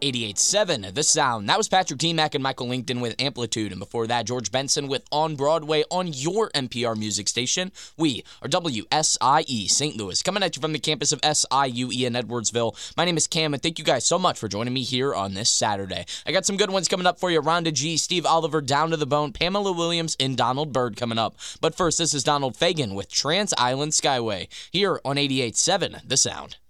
88.7, The Sound. That was Patrick T-Mac and Michael Lincoln with Amplitude. And before that, George Benson with On Broadway on your NPR music station. We are WSIE St. Louis, coming at you from the campus of SIUE in Edwardsville. My name is Cam, and thank you guys so much for joining me here on this Saturday. I got some good ones coming up for you. Rhonda G, Steve Oliver, Down to the Bone, Pamela Williams, and Donald Byrd coming up. But first, this is Donald Fagen with Trans Island Skyway here on 88.7, The Sound.